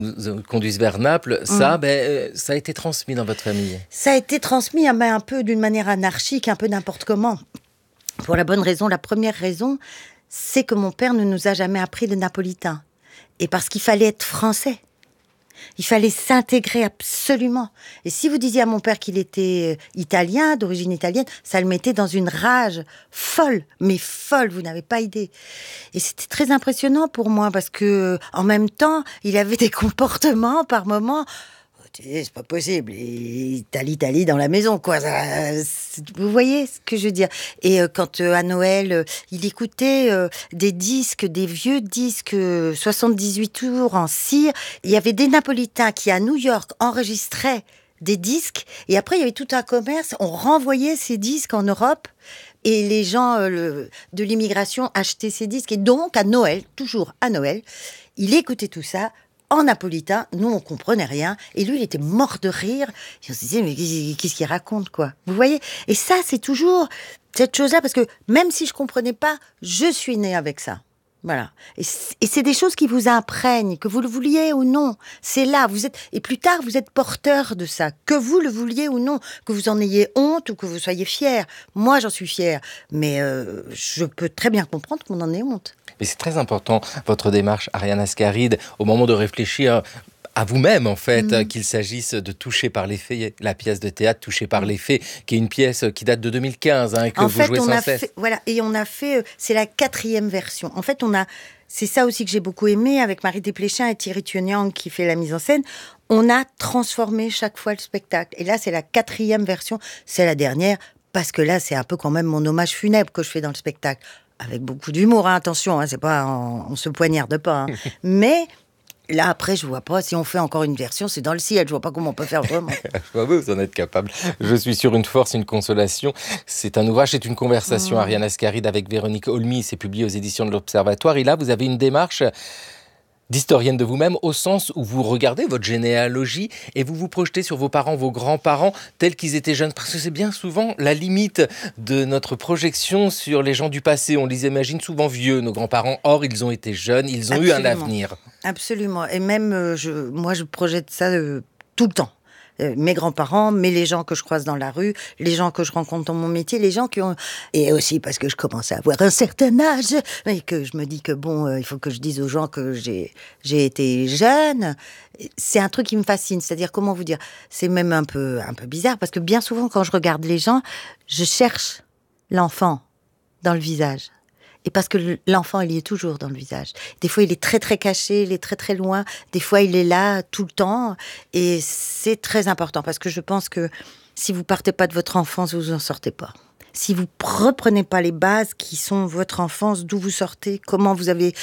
conduisent vers Naples, ça a été transmis dans votre famille. Ça a été transmis un peu d'une manière anarchique, un peu n'importe comment. Pour la bonne raison, la première raison, c'est que mon père ne nous a jamais appris le napolitain. Et parce qu'il fallait être français. Il fallait s'intégrer absolument. Et si vous disiez à mon père qu'il était italien, d'origine italienne, ça le mettait dans une rage folle, mais folle, vous n'avez pas idée. Et c'était très impressionnant pour moi parce que, en même temps, il avait des comportements par moments. C'est pas possible. T'as l'Italie dans la maison, quoi. Vous voyez ce que je veux dire? Et quand à Noël, il écoutait des disques, des vieux disques 78 tours en cire, il y avait des Napolitains qui, à New York, enregistraient des disques. Et après, il y avait tout un commerce. On renvoyait ces disques en Europe. Et les gens de l'immigration achetaient ces disques. Et donc, à Noël, toujours à Noël, il écoutait tout ça en napolitain. Nous, on comprenait rien. Et lui, il était mort de rire. Et on se disait, mais qu'est-ce qu'il raconte, quoi? Vous voyez? Et ça, c'est toujours cette chose-là, parce que même si je comprenais pas, je suis née avec ça. Voilà. Et c'est des choses qui vous imprègnent, que vous le vouliez ou non. C'est là, vous êtes, et plus tard, vous êtes porteur de ça, que vous le vouliez ou non, que vous en ayez honte ou que vous soyez fier. Moi, j'en suis fière. Mais je peux très bien comprendre qu'on en ait honte. Mais c'est très important, votre démarche, Ariane Ascaride, au moment de réfléchir à vous-même, en fait, qu'il s'agisse de Touché par les faits, la pièce de théâtre Touché par les faits, qui est une pièce qui date de 2015, et que vous jouez sans cesse. Et on a fait, c'est la 4e version. En fait, c'est ça aussi que j'ai beaucoup aimé, avec Marie Desplechin et Thierry Tunyang qui fait la mise en scène. On a transformé chaque fois le spectacle. Et là, c'est la 4e version, c'est la dernière, parce que là, c'est un peu quand même mon hommage funèbre que je fais dans le spectacle. Avec beaucoup d'humour, hein, attention, hein, c'est pas, on se poignarde pas. Hein. Mais là, après, je vois pas, si on fait encore une version, c'est dans le ciel, je vois pas comment on peut faire autrement. Vous en êtes capable. Je suis sur une force, une consolation. C'est un ouvrage, c'est une conversation, Ariane Ascaride, avec Véronique Olmy. C'est publié aux éditions de l'Observatoire. Et là, vous avez une démarche d'historienne de vous-même, au sens où vous regardez votre généalogie et vous vous projetez sur vos parents, vos grands-parents, tels qu'ils étaient jeunes. Parce que c'est bien souvent la limite de notre projection sur les gens du passé. On les imagine souvent vieux, nos grands-parents. Or, ils ont été jeunes, ils ont eu un avenir. Absolument. Et même, moi, je projette ça tout le temps. Mes grands-parents, mais les gens que je croise dans la rue, les gens que je rencontre dans mon métier, les gens qui ont... Et aussi parce que je commence à avoir un certain âge, et que je me dis que bon, il faut que je dise aux gens que j'ai été jeune. C'est un truc qui me fascine, c'est-à-dire, comment vous dire, c'est même un peu bizarre, parce que bien souvent, quand je regarde les gens, je cherche l'enfant dans le visage. Et parce que l'enfant, il y est toujours dans le visage. Des fois, il est très, très caché, il est très, très loin. Des fois, il est là tout le temps. Et c'est très important parce que je pense que si vous partez pas de votre enfance, vous en sortez pas. Si vous reprenez pas les bases qui sont votre enfance, d'où vous sortez, comment vous avez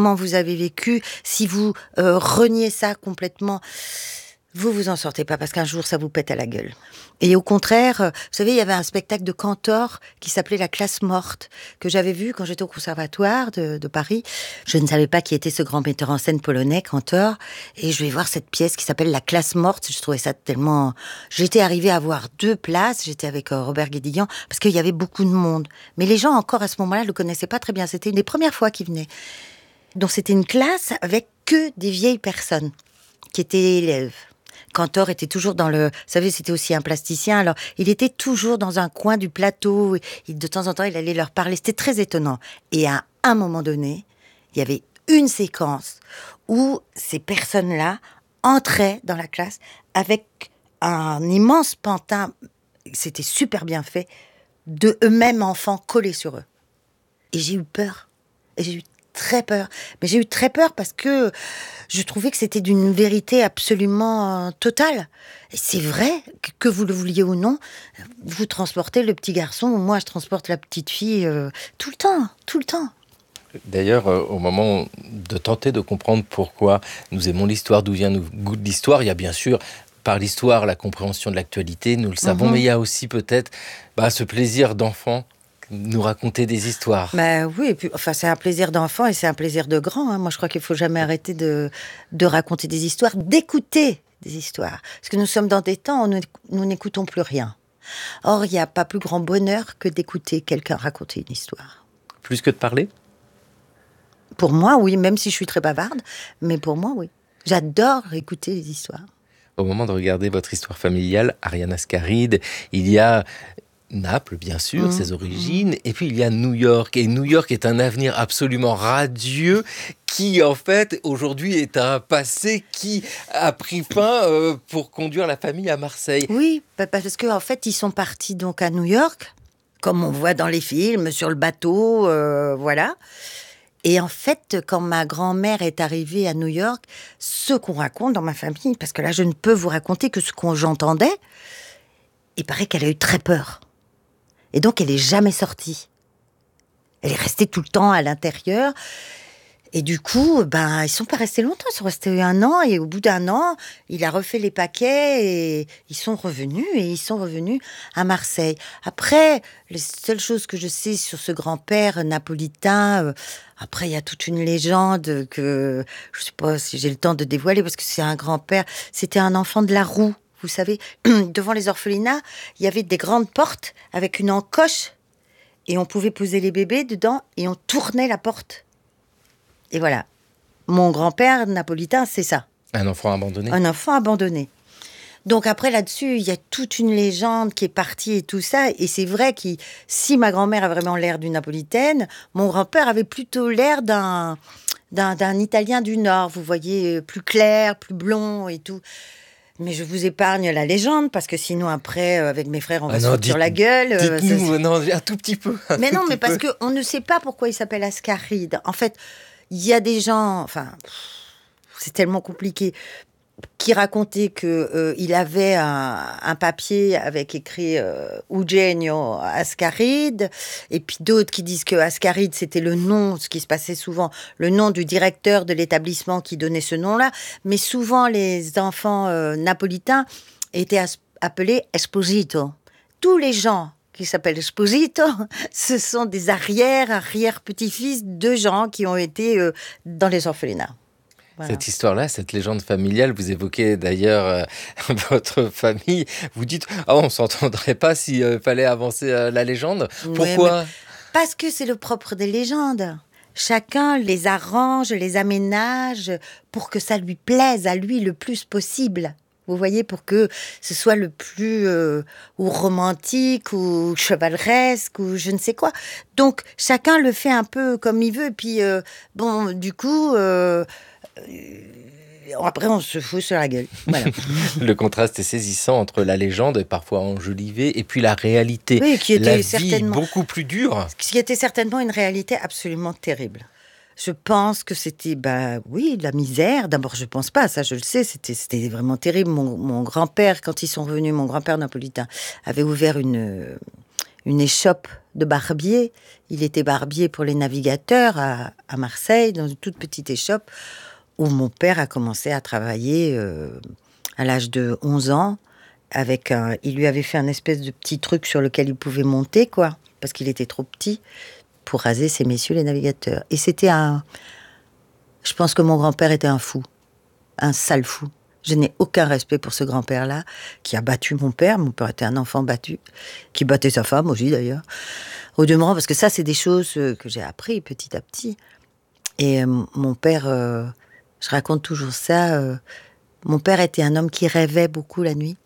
vécu, si vous reniez ça complètement, vous en sortez pas parce qu'un jour, ça vous pète à la gueule. Et au contraire, vous savez, il y avait un spectacle de Cantor qui s'appelait La classe morte, que j'avais vu quand j'étais au conservatoire de Paris. Je ne savais pas qui était ce grand metteur en scène polonais, Cantor. Et je vais voir cette pièce qui s'appelle La classe morte. Je trouvais ça tellement... J'étais arrivée à avoir 2 places. J'étais avec Robert Guédiguian parce qu'il y avait beaucoup de monde. Mais les gens, encore à ce moment-là, le connaissaient pas très bien. C'était une des premières fois qu'ils venaient. Donc c'était une classe avec que des vieilles personnes qui étaient élèves. Cantor était toujours dans le... Vous savez, c'était aussi un plasticien, alors il était toujours dans un coin du plateau, et de temps en temps, il allait leur parler, c'était très étonnant. Et à un moment donné, il y avait une séquence où ces personnes-là entraient dans la classe avec un immense pantin, c'était super bien fait, de eux-mêmes enfants collés sur eux. Et j'ai eu peur. Et j'ai eu très peur. Mais j'ai eu très peur parce que je trouvais que c'était d'une vérité absolument totale. Et c'est vrai que vous le vouliez ou non, vous transportez le petit garçon, ou moi je transporte la petite fille tout le temps. D'ailleurs, au moment de tenter de comprendre pourquoi nous aimons l'histoire, d'où vient notre goût de l'histoire, il y a bien sûr par l'histoire la compréhension de l'actualité, nous le savons, mais il y a aussi peut-être ce plaisir d'enfant, nous raconter des histoires. Oui, et puis, c'est un plaisir d'enfant et c'est un plaisir de grand. Hein. Moi, je crois qu'il faut jamais arrêter de raconter des histoires, d'écouter des histoires. Parce que nous sommes dans des temps où nous n'écoutons plus rien. Or, il n'y a pas plus grand bonheur que d'écouter quelqu'un raconter une histoire. Plus que de parler ? Pour moi, oui, même si je suis très bavarde, mais pour moi, oui. J'adore écouter les histoires. Au moment de regarder votre histoire familiale, Ariane Ascaride, il y a Naples, bien sûr, ses origines, et puis il y a New York. Et New York est un avenir absolument radieux qui, en fait, aujourd'hui est un passé qui a pris fin pour conduire la famille à Marseille. Oui, parce qu'en fait, ils sont partis donc à New York, comme on voit dans les films, sur le bateau, voilà. Et en fait, quand ma grand-mère est arrivée à New York, ce qu'on raconte dans ma famille, parce que là, je ne peux vous raconter que ce que j'entendais, il paraît qu'elle a eu très peur. Et donc, elle n'est jamais sortie. Elle est restée tout le temps à l'intérieur. Et du coup, ils sont pas restés longtemps. Ils sont restés 1 an. Et au bout d'1 an, il a refait les paquets et ils sont revenus. Et ils sont revenus à Marseille. Après, les seules choses que je sais sur ce grand-père napolitain, après, il y a toute une légende que je sais pas si j'ai le temps de dévoiler parce que c'est un grand-père. C'était un enfant de la roue. Vous savez, devant les orphelinats, il y avait des grandes portes avec une encoche et on pouvait poser les bébés dedans et on tournait la porte. Et voilà. Mon grand-père napolitain, c'est ça. Un enfant abandonné. Un enfant abandonné. Donc après, là-dessus, il y a toute une légende qui est partie et tout ça. Et c'est vrai que si ma grand-mère a vraiment l'air d'une napolitaine, mon grand-père avait plutôt l'air d'un Italien du Nord. Vous voyez, plus clair, plus blond et tout. Mais je vous épargne la légende, parce que sinon, après, avec mes frères, on va se foutre sur la gueule. Dites-nous, non, un tout petit peu. Mais non, mais parce qu'on ne sait pas pourquoi il s'appelle Ascaride. En fait, il y a des gens, c'est tellement compliqué, qui racontaient qu'il avait un papier avec écrit Eugenio Ascaride, et puis d'autres qui disent que Ascaride, c'était le nom, ce qui se passait souvent, le nom du directeur de l'établissement qui donnait ce nom-là. Mais souvent, les enfants napolitains étaient appelés Esposito. Tous les gens qui s'appellent Esposito, ce sont des arrière-petits-fils de gens qui ont été dans les orphelinats. Voilà. Cette histoire-là, cette légende familiale, vous évoquez d'ailleurs votre famille. Vous dites, on ne s'entendrait pas s'il fallait avancer la légende. Pourquoi ? Parce que c'est le propre des légendes. Chacun les arrange, les aménage pour que ça lui plaise à lui le plus possible. Vous voyez, pour que ce soit le plus ou romantique ou chevaleresque ou je ne sais quoi. Donc, chacun le fait un peu comme il veut. Et puis, du coup... après, on se fout sur la gueule. Voilà. Le contraste est saisissant entre la légende, parfois enjolivée, et puis la réalité. Oui, qui était la vie certainement beaucoup plus dure. Qui était certainement une réalité absolument terrible. Je pense que c'était, de la misère. D'abord, je pense pas, ça je le sais, c'était vraiment terrible. Mon grand-père, quand ils sont revenus, mon grand-père napolitain, avait ouvert une échoppe de barbier. Il était barbier pour les navigateurs à Marseille, dans une toute petite échoppe, où mon père a commencé à travailler à l'âge de 11 ans. Il lui avait fait un espèce de petit truc sur lequel il pouvait monter, quoi, parce qu'il était trop petit, pour raser ces messieurs les navigateurs. Et je pense que mon grand-père était un fou, un sale fou. Je n'ai aucun respect pour ce grand-père-là, qui a battu mon père. Mon père était un enfant battu, qui battait sa femme aussi d'ailleurs. Au demeurant, parce que ça, c'est des choses que j'ai appris petit à petit. Et mon père, je raconte toujours ça, mon père était un homme qui rêvait beaucoup la nuit.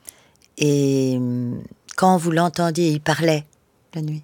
Et quand vous l'entendiez, il parlait la nuit.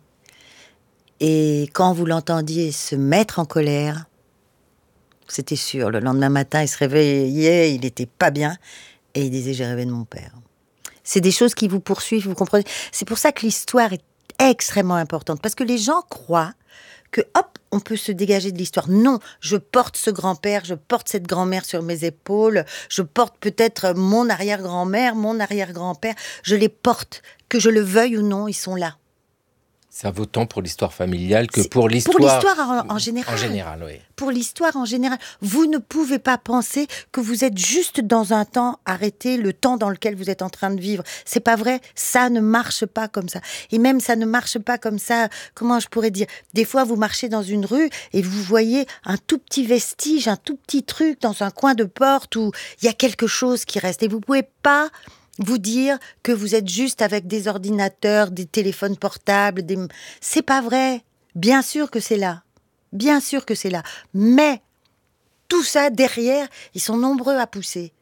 Et quand vous l'entendiez se mettre en colère, c'était sûr, le lendemain matin, il se réveillait, il n'était pas bien, et il disait « j'ai rêvé de mon père ». C'est des choses qui vous poursuivent, vous comprenez ? C'est pour ça que l'histoire est extrêmement importante, parce que les gens croient que, hop, on peut se dégager de l'histoire. Non, je porte ce grand-père, je porte cette grand-mère sur mes épaules, je porte peut-être mon arrière-grand-mère, mon arrière-grand-père, je les porte, que je le veuille ou non, ils sont là. Ça vaut tant pour l'histoire familiale que pour l'histoire... Pour l'histoire en général. En général, oui. Pour l'histoire en général. Vous ne pouvez pas penser que vous êtes juste dans un temps arrêté, le temps dans lequel vous êtes en train de vivre. C'est pas vrai. Ça ne marche pas comme ça. Et même ça ne marche pas comme ça, comment je pourrais dire ? Des fois, vous marchez dans une rue et vous voyez un tout petit vestige, un tout petit truc dans un coin de porte où il y a quelque chose qui reste. Et vous pouvez pas... vous dire que vous êtes juste avec des ordinateurs, des téléphones portables, c'est pas vrai. Bien sûr que c'est là. Bien sûr que c'est là. Mais tout ça derrière, ils sont nombreux à pousser.